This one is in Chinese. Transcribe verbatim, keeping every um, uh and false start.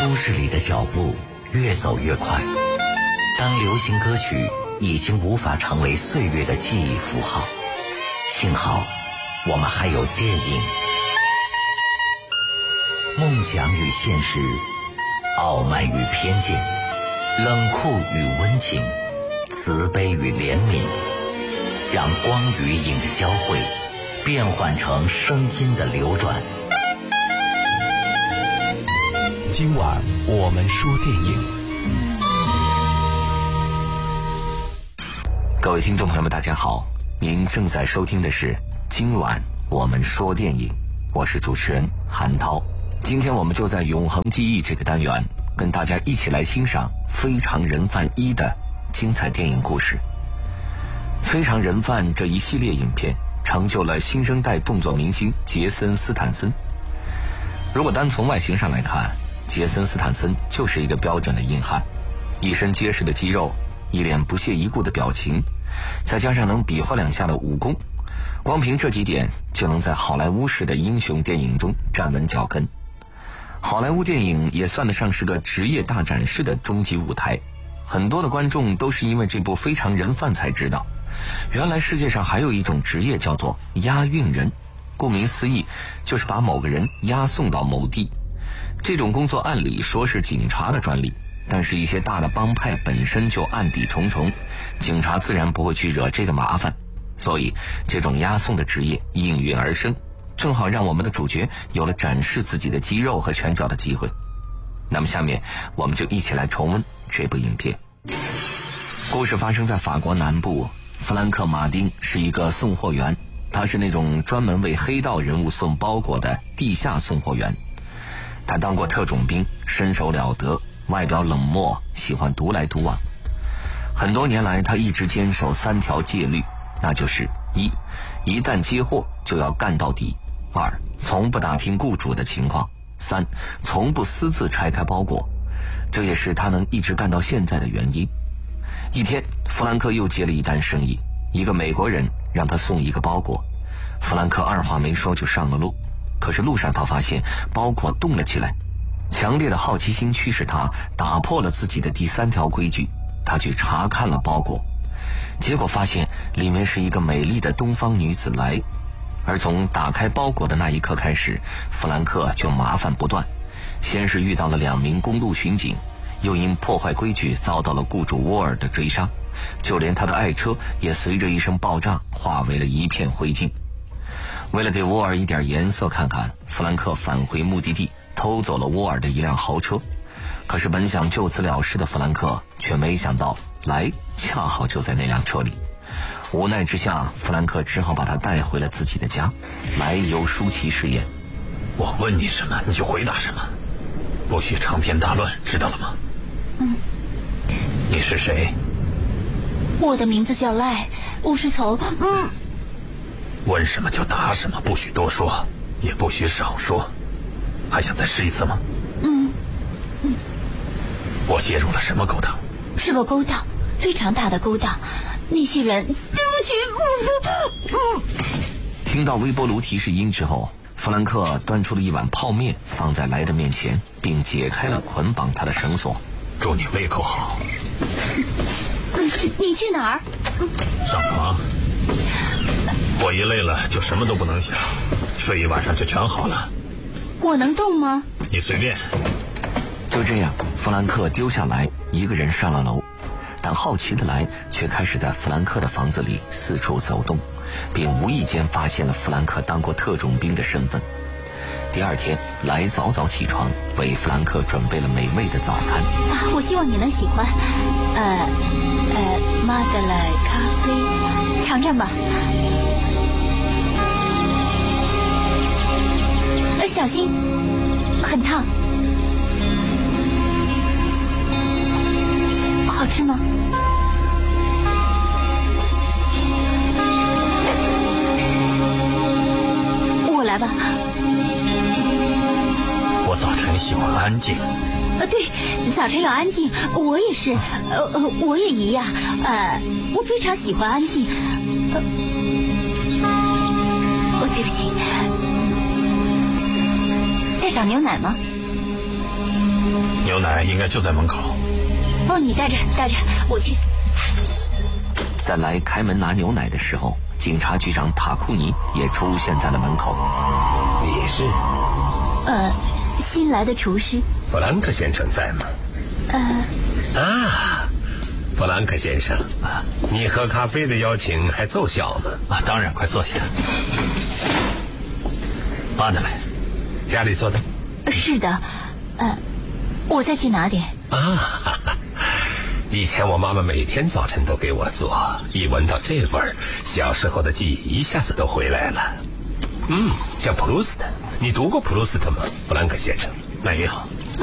都市里的脚步越走越快，当流行歌曲已经无法成为岁月的记忆符号，幸好我们还有电影。梦想与现实，傲慢与偏见，冷酷与温情，慈悲与怜悯，让光与影的交汇变换成声音的流转。 今晚我们说电影。 各位听众朋友们大家好，您正在收听的是今晚我们说电影，我是主持人韩涛。今天我们就在永恒记忆这个单元跟大家一起来欣赏非常人贩一的精彩电影故事。非常人贩这一系列影片成就了新生代动作明星杰森·斯坦森。如果单从外形上来看，杰森·斯坦森就是一个标准的硬汉，一身结实的肌肉，一脸不屑一顾的表情，再加上能比划两下的武功，光凭这几点就能在好莱坞式的英雄电影中站稳脚跟。好莱坞电影也算得上是个职业大展示的终极舞台，很多的观众都是因为这部非常人贩才知道，原来世界上还有一种职业叫做押运人，顾名思义就是把某个人押送到某地。这种工作按理说是警察的专利，但是一些大的帮派本身就案底重重，警察自然不会去惹这个麻烦，所以这种押送的职业应运而生，正好让我们的主角有了展示自己的肌肉和拳脚的机会。那么下面我们就一起来重温这部影片。故事发生在法国南部，弗兰克·马丁是一个送货员，他是那种专门为黑道人物送包裹的地下送货员。他当过特种兵，身手了得，外表冷漠，喜欢独来独往。很多年来他一直坚守三条戒律，那就是一一旦接货就要干到底，二从不打听雇主的情况，三从不私自拆开包裹，这也是他能一直干到现在的原因。一天，弗兰克又接了一单生意，一个美国人让他送一个包裹，弗兰克二话没说就上了路。可是路上他发现包裹动了起来，强烈的好奇心驱使他打破了自己的第三条规矩，他去查看了包裹，结果发现里面是一个美丽的东方女子来。而从打开包裹的那一刻开始，弗兰克就麻烦不断，先是遇到了两名公路巡警，又因破坏规矩遭到了雇主沃尔的追杀，就连他的爱车也随着一声爆炸化为了一片灰烬。为了给沃尔一点颜色看看，弗兰克返回目的地，偷走了沃尔的一辆豪车。可是本想就此了事的弗兰克却没想到来恰好就在那辆车里。无奈之下，弗兰克只好把他带回了自己的家。来由舒淇饰演。 我问你什么你就回答什么，不许长篇大论，知道了吗？ 嗯。 你是谁？ 我的名字叫赖，我是从嗯。 问什么就答什么，不许多说，也不许少说。还想再试一次吗？ 嗯嗯。 我介入了什么勾当？ 是个勾当，非常大的勾当。那些人，对不起，我说，嗯。 听到微波炉提示音之后，弗兰克端出了一碗泡面放在来的面前，并解开了捆绑他的绳索。 祝你胃口好。 嗯，你去哪儿？ 上床。我一累了就什么都不能想，睡一晚上就全好了。 我能动吗？ 你随便。 就这样，弗兰克丢下来一个人上了楼，但好奇的来却开始在弗兰克的房子里四处走动，并无意间发现了弗兰克当过特种兵的身份。第二天，来早早起床，为弗兰克准备了美味的早餐。 啊，我希望你能喜欢。呃呃，马德莱咖啡，尝尝吧。呃，小心，很烫。好吃吗？我来吧。 我早晨喜欢安静。 呃，对，早晨要安静，我也是，呃呃，我也一样，呃，我非常喜欢安静。呃，哦，对不起，在找牛奶吗？ 牛奶应该就在门口。 哦，你带着带着，我去。 在来开门拿牛奶的时候，警察局长塔库尼也出现在了门口。 你是？ 呃，新来的厨师。 弗兰克先生在吗？ 呃。 啊，弗兰克先生，你喝咖啡的邀请还奏效吗？ 啊，当然，快坐下。妈的嘞， 家里做的？ 是的，呃，我再去拿点。 啊，哈哈，以前我妈妈每天早晨都给我做，一闻到这味儿，小时候的记忆一下子都回来了。嗯，像普鲁斯特，你读过普鲁斯特吗，弗兰克先生？ 没有。